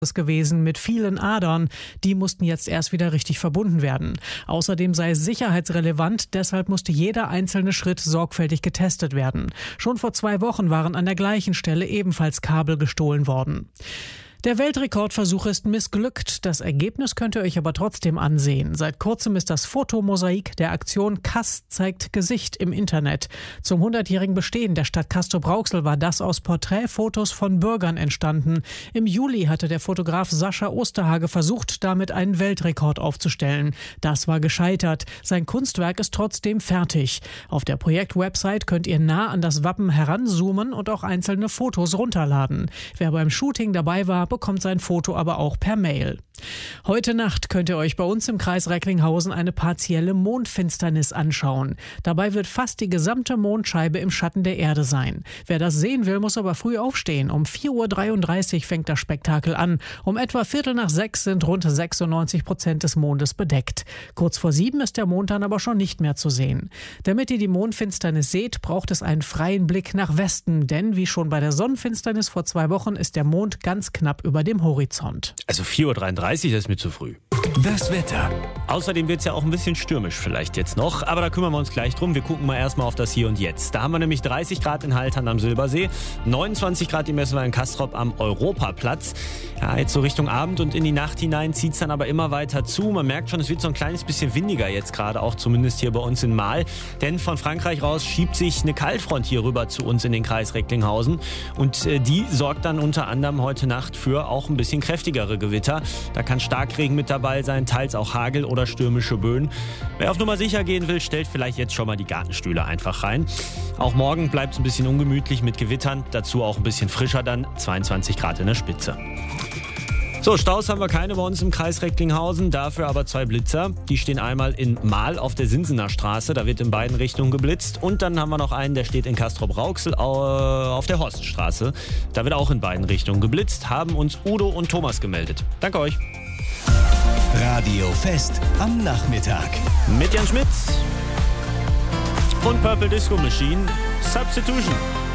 gewesen mit vielen Adern. Die mussten jetzt erst wieder richtig verbunden werden. Außerdem sei es sicherheitsrelevant, deshalb musste jeder einzelne Schritt sorgfältig getestet werden. Schon vor 2 Wochen waren an der gleichen Stelle ebenfalls Kabel gestohlen worden. Der Weltrekordversuch ist missglückt. Das Ergebnis könnt ihr euch aber trotzdem ansehen. Seit kurzem ist das Fotomosaik der Aktion Kass zeigt Gesicht im Internet. Zum 100-jährigen Bestehen der Stadt Castrop-Rauxel war das aus Porträtfotos von Bürgern entstanden. Im Juli hatte der Fotograf Sascha Osterhage versucht, damit einen Weltrekord aufzustellen. Das war gescheitert. Sein Kunstwerk ist trotzdem fertig. Auf der Projektwebsite könnt ihr nah an das Wappen heranzoomen und auch einzelne Fotos runterladen. Wer beim Shooting dabei war, bekommt sein Foto aber auch per Mail. Heute Nacht könnt ihr euch bei uns im Kreis Recklinghausen eine partielle Mondfinsternis anschauen. Dabei wird fast die gesamte Mondscheibe im Schatten der Erde sein. Wer das sehen will, muss aber früh aufstehen. Um 4:33 Uhr fängt das Spektakel an. Um etwa 5:45 sind rund 96% des Mondes bedeckt. Kurz vor 7 ist der Mond dann aber schon nicht mehr zu sehen. Damit ihr die Mondfinsternis seht, braucht es einen freien Blick nach Westen. Denn wie schon bei der Sonnenfinsternis vor 2 Wochen ist der Mond ganz knapp über dem Horizont. Also 4:33 Uhr, das ist mir zu früh. Das Wetter. Außerdem wird es ja auch ein bisschen stürmisch vielleicht jetzt noch, aber da kümmern wir uns gleich drum. Wir gucken mal erstmal auf das Hier und Jetzt. Da haben wir nämlich 30 Grad in Haltern am Silbersee, 29 Grad die messen wir in Castrop am Europaplatz. Ja, jetzt so Richtung Abend und in die Nacht hinein zieht es dann aber immer weiter zu. Man merkt schon, es wird so ein kleines bisschen windiger jetzt gerade, auch zumindest hier bei uns in Mahl. Denn von Frankreich raus schiebt sich eine Kaltfront hier rüber zu uns in den Kreis Recklinghausen. Und die sorgt dann unter anderem heute Nacht für auch ein bisschen kräftigere Gewitter. Da kann Starkregen mit dabei sein, teils auch Hagel oder stürmische Böen. Wer auf Nummer sicher gehen will, stellt vielleicht jetzt schon mal die Gartenstühle einfach rein. Auch morgen bleibt es ein bisschen ungemütlich mit Gewittern, dazu auch ein bisschen frischer dann, 22 Grad in der Spitze. So, Staus haben wir keine bei uns im Kreis Recklinghausen, dafür aber 2 Blitzer. Die stehen einmal in Mahl auf der Sinsener Straße, da wird in beiden Richtungen geblitzt. Und dann haben wir noch einen, der steht in Castrop-Rauxel auf der Horststraße. Da wird auch in beiden Richtungen geblitzt, haben uns Udo und Thomas gemeldet. Danke euch. Radio Fest am Nachmittag. Mit Jan Schmitz und Purple Disco Machine, Substitution.